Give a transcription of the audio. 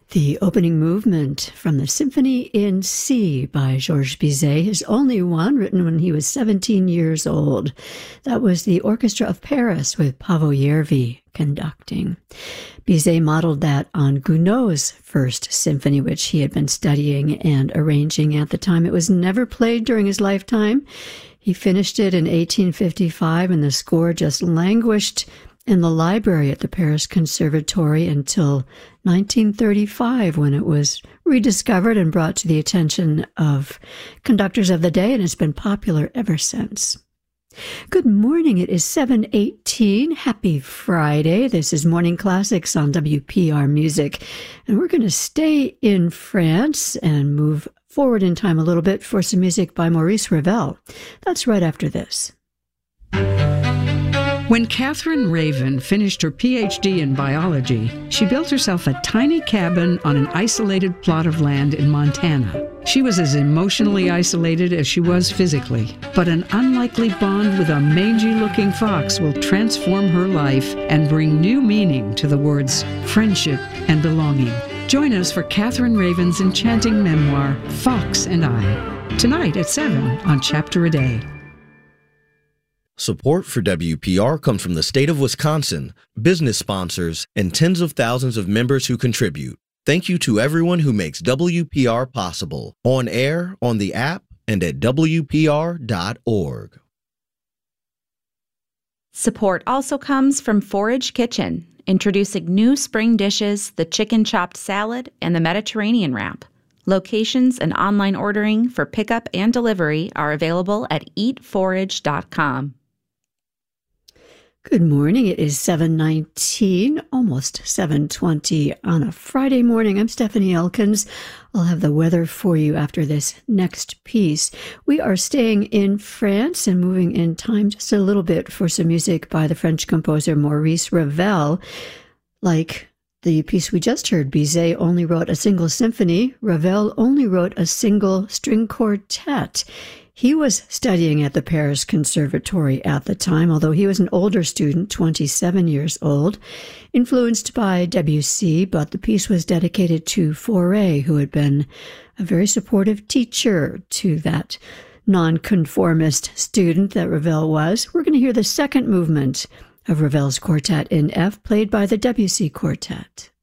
The opening movement from the Symphony in C by Georges Bizet, his only one, written when he was 17 years old. That was the Orchestra of Paris with Paavo Järvi conducting. Bizet modeled that on Gounod's first symphony, which he had been studying and arranging at the time. It was never played during his lifetime. He finished it in 1855, and the score just languished in the library at the Paris Conservatory until 1935, when it was rediscovered and brought to the attention of conductors of the day, and it's been popular ever since. Good morning. It is 7:18. Happy Friday. This is Morning Classics on WPR Music, and we're going to stay in France and move forward in time a little bit for some music by Maurice Ravel. That's right after this. When Catherine Raven finished her PhD in biology, she built herself a tiny cabin on an isolated plot of land in Montana. She was as emotionally isolated as she was physically, but an unlikely bond with a mangy-looking fox will transform her life and bring new meaning to the words friendship and belonging. Join us for Catherine Raven's enchanting memoir, Fox and I, tonight at 7 on Chapter a Day. Support for WPR comes from the state of Wisconsin, business sponsors, and tens of thousands of members who contribute. Thank you to everyone who makes WPR possible, on air, on the app, and at WPR.org. Support also comes from Forage Kitchen, introducing new spring dishes, the chicken chopped salad, and the Mediterranean wrap. Locations and online ordering for pickup and delivery are available at eatforage.com. Good morning. It is 7:19, almost 7:20 on a Friday morning. I'm Stephanie Elkins. I'll have the weather for you after this next piece. We are staying in France and moving in time just a little bit for some music by the French composer Maurice Ravel. Like the piece we just heard, Bizet only wrote a single symphony. Ravel only wrote a single string quartet. He was studying at the Paris Conservatory at the time, although he was an older student, 27 years old, influenced by Debussy, but the piece was dedicated to Fauré, who had been a very supportive teacher to that nonconformist student that Ravel was. We're going to hear the second movement of Ravel's quartet in F, played by the Debussy Quartet.